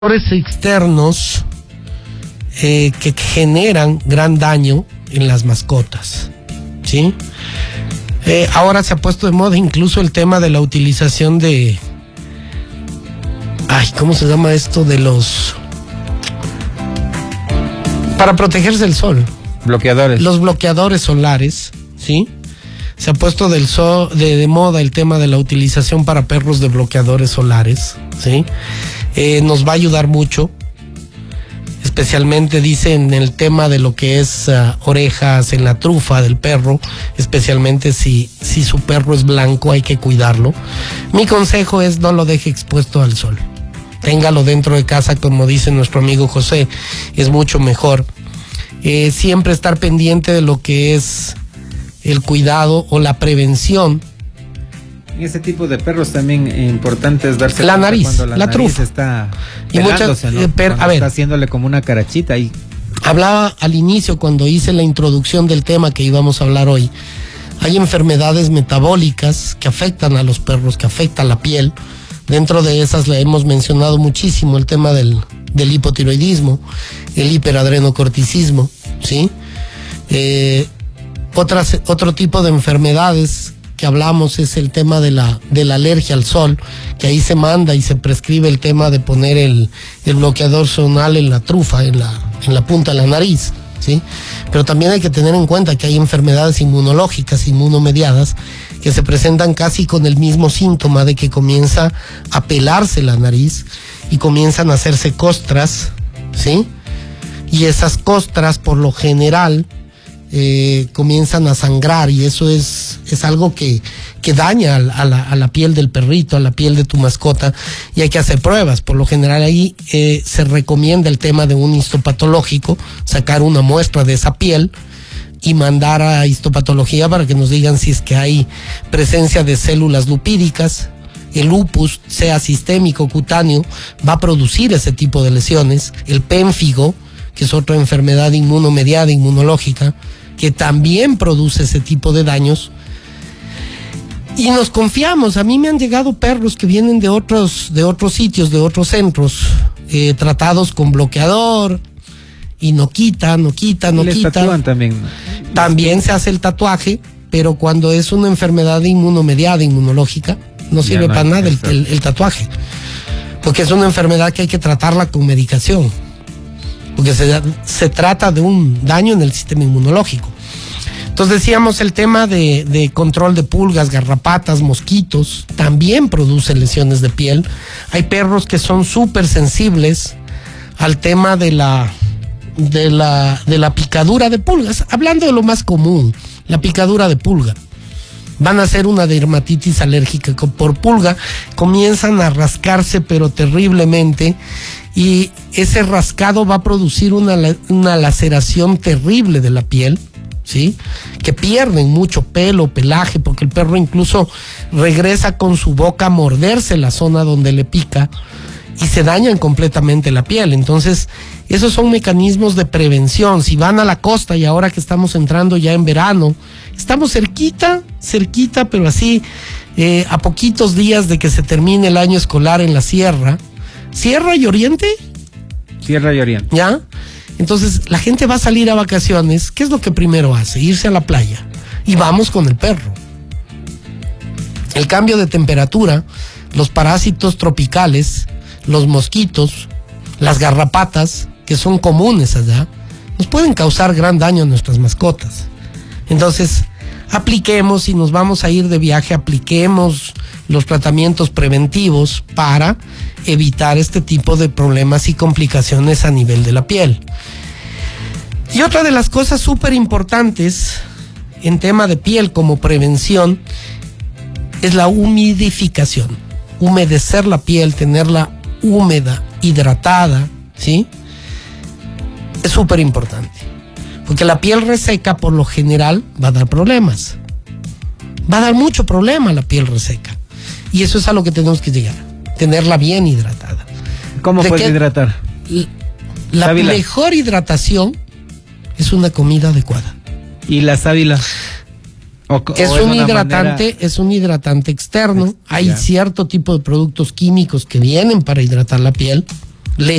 factores externos que generan gran daño en las mascotas, ¿sí? Ahora se ha puesto de moda incluso el tema de la utilización de... ¿cómo se llama esto? De los... para protegerse del sol. Bloqueadores. Los bloqueadores solares, ¿sí? Se ha puesto de moda el tema de la utilización para perros de bloqueadores solares, ¿sí? Nos va a ayudar mucho, especialmente dicen el tema de lo que es orejas en la trufa del perro, especialmente si su perro es blanco, hay que cuidarlo. Mi consejo es no lo deje expuesto al sol, téngalo dentro de casa, como dice nuestro amigo José, es mucho mejor. Siempre estar pendiente de lo que es el cuidado o la prevención. En ese tipo de perros también importante es darse la nariz, cuando la nariz trufa está pelándose, ¿no? A ver, está haciéndole como una carachita ahí. Hablaba al inicio cuando hice la introducción del tema que íbamos a hablar hoy. Hay enfermedades metabólicas que afectan a los perros, que afectan la piel. Dentro de esas le hemos mencionado muchísimo el tema del hipotiroidismo, el hiperadrenocorticismo, ¿sí? Otro tipo de enfermedades que hablamos es el tema de la alergia al sol, que ahí se manda y se prescribe el tema de poner el bloqueador solar en la trufa, en la punta de la nariz, ¿sí? Pero también hay que tener en cuenta que hay enfermedades inmunológicas, inmunomediadas, que se presentan casi con el mismo síntoma de que comienza a pelarse la nariz y comienzan a hacerse costras, ¿sí? Y esas costras, por lo general, comienzan a sangrar, y eso es algo que daña a la piel del perrito, a la piel de tu mascota, y hay que hacer pruebas. Por lo general ahí se recomienda el tema de un histopatológico, sacar una muestra de esa piel y mandar a histopatología para que nos digan si es que hay presencia de células lupídicas. El lupus, sea sistémico, cutáneo, va a producir ese tipo de lesiones. El pénfigo, que es otra enfermedad inmunomediada, inmunológica, que también produce ese tipo de daños. Y nos confiamos. A mí me han llegado perros que vienen de otros sitios, de otros centros, tratados con bloqueador, y no quita. Les tatúan también. También se hace el tatuaje, pero cuando es una enfermedad inmunomediada, inmunológica, no sirve para nada el tatuaje, porque es una enfermedad que hay que tratarla con medicación, porque se trata de un daño en el sistema inmunológico. Entonces decíamos el tema de control de pulgas, garrapatas, mosquitos, también produce lesiones de piel. Hay perros que son súper sensibles al tema de la picadura de pulgas. Hablando de lo más común, la picadura de pulga. Van a hacer una dermatitis alérgica por pulga, comienzan a rascarse pero terriblemente, y ese rascado va a producir una laceración terrible de la piel, ¿sí? Que pierden mucho pelo, pelaje, porque el perro incluso regresa con su boca a morderse la zona donde le pica y se dañan completamente la piel. Entonces, esos son mecanismos de prevención. Si van a la costa, y ahora que estamos entrando ya en verano, estamos cerquita, pero así, a poquitos días de que se termine el año escolar en la Sierra y Oriente. Sierra y Oriente. ¿Ya? Entonces, la gente va a salir a vacaciones. ¿Qué es lo que primero hace? Irse a la playa. Y vamos con el perro. El cambio de temperatura, los parásitos tropicales, los mosquitos, las garrapatas, que son comunes allá, nos pueden causar gran daño a nuestras mascotas. Entonces, apliquemos, si nos vamos a ir de viaje, apliquemos los tratamientos preventivos para evitar este tipo de problemas y complicaciones a nivel de la piel. Y otra de las cosas súper importantes en tema de piel como prevención es la humidificación. Humedecer la piel, tenerla húmeda, hidratada, ¿sí? Es súper importante, porque la piel reseca por lo general va a dar problemas. Va a dar mucho problema la piel reseca. Y eso es a lo que tenemos que llegar, tenerla bien hidratada. ¿Cómo puedes hidratar? La mejor hidratación es una comida adecuada. ¿Y la sábila? Es un hidratante externo. Hay cierto tipo de productos químicos que vienen para hidratar la piel,